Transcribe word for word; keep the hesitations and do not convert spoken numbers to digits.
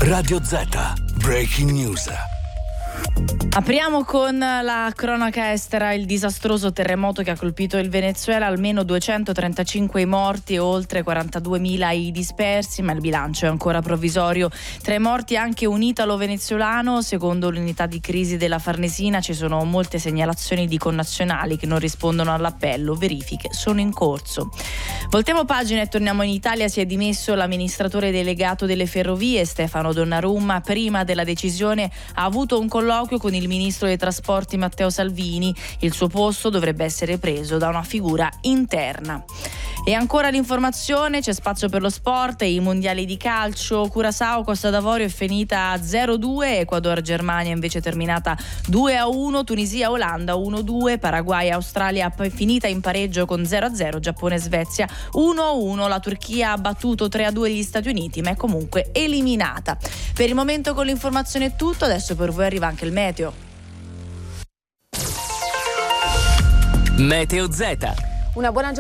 Radio Z, Breaking News. Apriamo con la cronaca estera. Il disastroso terremoto che ha colpito il Venezuela, almeno duecentotrentacinque i morti e oltre quarantaduemila i dispersi, ma il bilancio è ancora provvisorio. Tra i morti anche un italo-venezuelano. Secondo l'unità di crisi della Farnesina ci sono molte segnalazioni di connazionali che non rispondono all'appello. Verifiche sono in corso. Voltiamo pagina e torniamo in Italia. Si è dimesso l'amministratore delegato delle ferrovie Stefano Donnarumma. Prima della decisione ha avuto un colloquio con il ministro dei trasporti Matteo Salvini. Il suo posto dovrebbe essere preso da una figura interna. E ancora l'informazione, c'è spazio per lo sport e i mondiali di calcio. Curaçao Costa d'Avorio è finita a zero due, Ecuador Germania invece è terminata due a uno, Tunisia Olanda uno a due, Paraguay Australia è finita in pareggio con zero a zero, Giappone Svezia uno a uno, la Turchia ha battuto tre a due gli Stati Uniti ma è comunque eliminata. Per il momento con l'informazione è tutto, adesso per voi arriva anche il meteo. Meteo Z. Una buona